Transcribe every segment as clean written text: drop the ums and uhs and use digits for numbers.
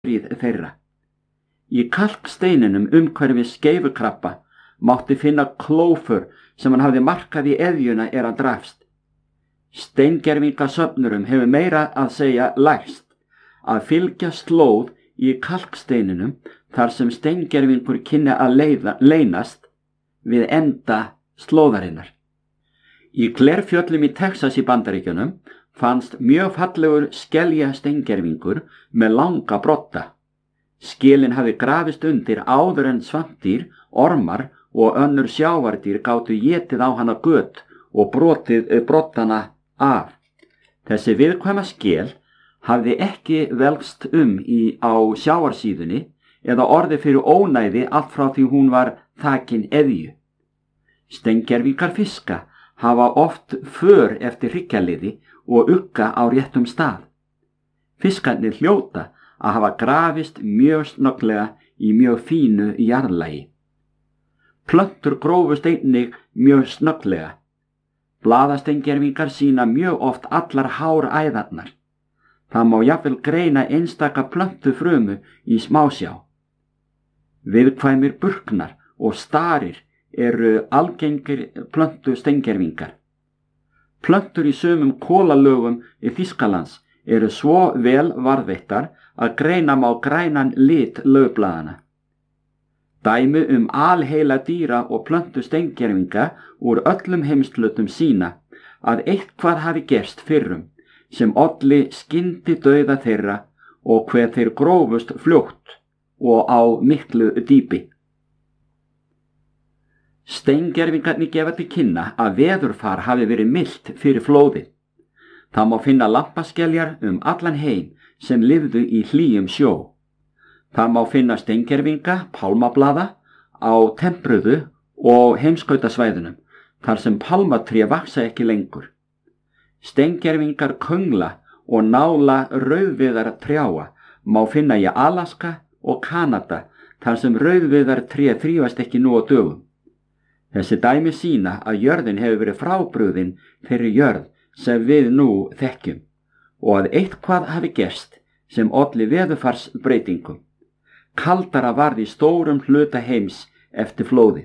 lífsfríð þeirra. Í kalksteininum umhverfis skeifukrabba mátti finna klófur sem hann hafði markað í eðjuna hann drafst. Steingervingasöfnurum hefur meira að segja lærst að fylgja slóð í kalksteininum þar sem steingervingur kynni að leynast við enda slóðarinnar. Í Glerfjöllum í Texas í Bandaríkjunum fannst mjög fallegur skelja steingervingur með langa brotta. Skilin hafði grafist undir áður en svampdýr, ormar og önnur sjávardýr gátu étið á hana göt og brotið brottana af. Þessi viðkvæma skel hafði ekki velst á sjávarsíðunni eða orðið fyrir ónæði allt frá því hún var þakin eðju. Steingervingar fiska hafa oft för eftir hryggjarliði og ugga á réttum stað. Fiskarnir hljóta að hafa grafist mjög snögglega í mjög fínu jarðlagi. Plöntur grófust einnig mjög snögglega. Blaðasteingervingar sýna mjög oft allar háræðarnar. Það má jafnvel greina einstaka plöntufrumu í smásjá. Viðkvæmir burknar og starir eru algengir plöntusteingervingar. Plöntur í sumum kólalögum í Þýskalands eru svo vel varðveittar að greina má grænan lit laufblaðanna. Dæmi alheila dýra og plöntusteingervinga úr öllum heimshlutum sýna að eitthvað hafi gerst fyrrum sem olli skyndidauða þeirra og hve þeir grófust fljótt og á miklu dýpi. Steingervingarnir gefa til kynna að veðurfar hafi verið milt fyrir flóði. Það má finna lampaskeljar allan heim sem lifðu í hlýjum sjó. Það má finna steingervinga, pálmablaða á tempruðu og heimskautasvæðunum þar sem pálmatré vaxa ekki lengur. Steingervingar köngla og nála rauðviðar trjáa má finna í Alaska og Kanada þar sem rauðviðar tré þrífast ekki nú á dögum. Þessi dæmi sýna að jörðin hefur verið frábrugðin þeirri jörð sem við nú þekkjum og að eitthvað hafi gerst sem olli veðurfarsbreytingum. Kaldara varð í stórum hluta heims eftir flóði.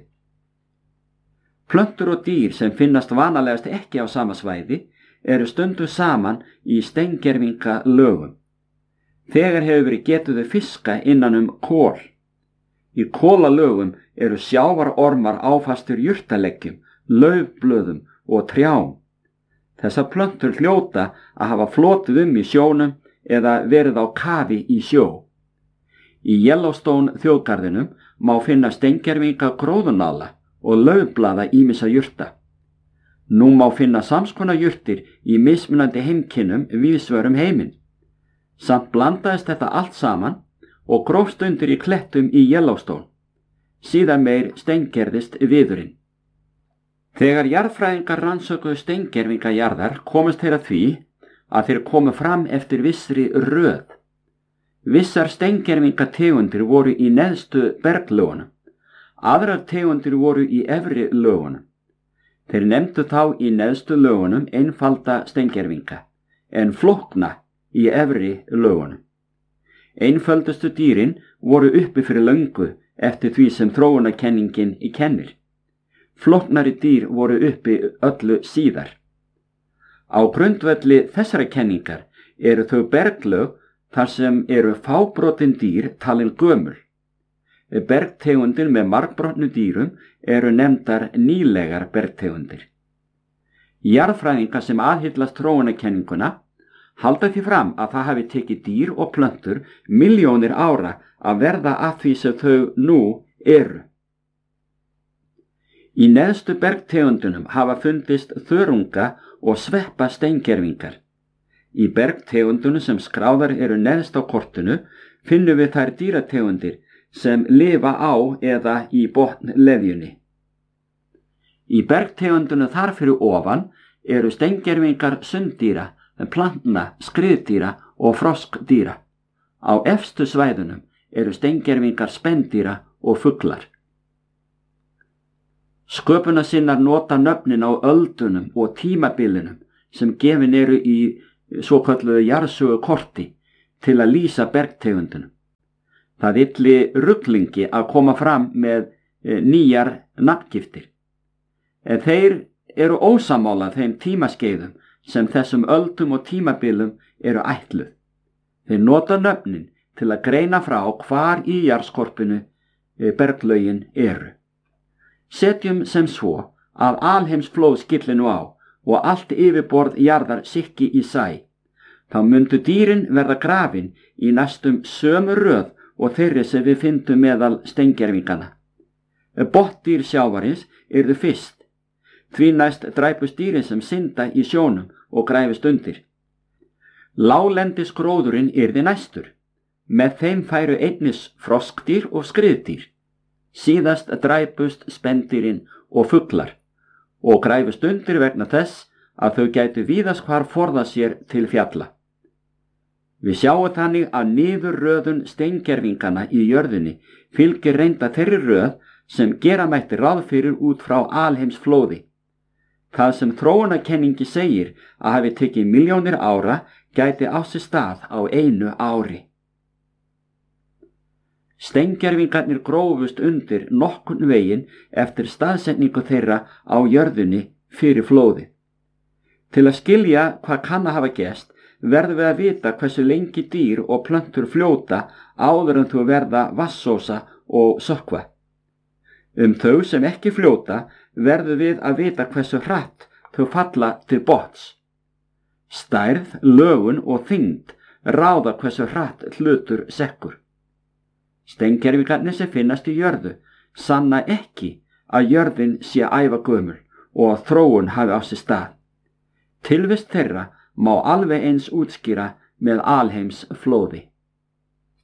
Plöntur og dýr sem finnast vanalegast ekki á sama svæði eru stundum saman í steingervingalögum. Þegar hefur verið getuðu fiska innan kol. Í kólalögum eru sjávarormar áfastur jurtaleggjum, laufblöðum og trjám. Þessar plöntur hljóta að hafa flotið í sjónum eða verið á kafi í sjó. Í Yellowstone þjóðgarðinum má finna steingervinga gróðurnála og laufblaða ýmissa jurta. Nú má finna samskonar jurtir í mismunandi heimkynnum víðsvegar heiminn. Samt blandaðist þetta allt saman og grófst undir í klettum í Yellowstone. Síðan meir steingerðist viðurinn. Þegar jarðfræðingar rannsökuðu steingervingajarðar komust þeir að því að þeir komu fram eftir vissri röð. Vissar steingervingategundir voru í neðstu berglögunum. Aðrar tegundir voru í efri lögunum. Þeir nefndu þá í neðstu lögunum einfalda steingervinga, en flókna í efri lögunum. Einföldustu dýrin voru uppi fyrir löngu eftir því sem þróunarkenningin kennir. Flóknari dýr voru uppi öllu síðar. Á grundvelli þessara kenningar eru þau berglög þar sem eru fábrotin dýr talin gömul. Bergtegundir með margbrotnu dýrum eru nefndar nýlegar bergtegundir. Jarðfræðingar sem aðhyllast þróunarkenninguna halda því fram að það hafi tekið dýr og plöntur milljónir ára að verða að því sem þau nú eru. Í neðstu bergtegundunum hafa fundist þörunga og sveppa steingervingar. Í bergtegundunum sem skráðar eru neðst á kortinu finnum við þær dýrategundir sem lifa á eða í botnleðjunni. Í bergtegundunum þar fyrir ofan eru steingervingar sunddýra, plantna, skriðdýra og froskdýra. Á efstu svæðunum eru steingervingar spendýra og fuglar. Sköpunarsinnar nota nöfnin á öldunum og tímabilinum sem gefin eru í svokölluðu jarðsögukorti til að lýsa bergtegundunum. Það ylli ruglingi að koma fram með nýjar nafngiftir. En þeir eru ósammála þeim tímaskeiðum sem þessum öldum og tímabilum eru ætluð. Þeir nota nöfnin til að greina frá hvar í jarðskorpunu berglögin eru. Setjum sem svo að alheimsflóð skylli nú á og allt yfirborð jarðar sikki í sæ. Þá myndu dýrin verða grafin í næstum sömu röð og þeirri sem við fyndum meðal steingervingana. Botndýr sjávarins yrðu fyrst, því næst dræpust dýrin sem synda í sjónum og græfist undir. Láglendisgróðurinn yrði næstur, með þeim færu einnis froskdýr og skriðdýr. Síðast dræpust spendýrin og fuglar og græfist undir vegna þess að þau gætu víðast hvar forða sér til fjalla. Við sjáum þannig að niðurröðun steingervingana í jörðinni fylgir reynda þeirri röð sem gera mætti ráð fyrir út frá alheimsflóði. Það sem þróunarkenningi segir að hafi tekið milljónir ára gæti á sér stað á einu ári. Steingervingarnir grófust undir nokkurn veginn eftir staðsetningu þeirra á jörðinni fyrir flóði. Til að skilja hvað kann að hafa gerst verðum við að vita hversu lengi dýr og plöntur fljóta áður en þau verða vatnsósa og sökkva. Þau sem ekki fljóta verðum við að vita hversu hratt þau falla til botns. Stærð, lögun og þyngd ráða hversu hratt hlutur sekkur. Steingervingarnir sem finnast í jörðu sanna ekki að jörðin sé ævagömul og að þróun hafi á sér stað. Tilvist þeirra má alveg eins útskýra með alheimsflóði.